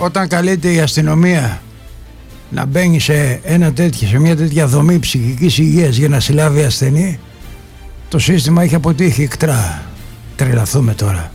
όταν καλείται η αστυνομία να μπαίνει σε μια τέτοια δομή ψυχικής υγείας για να συλλάβει ασθενή, το σύστημα έχει αποτύχει εκτρά. Τρελαθούμε τώρα.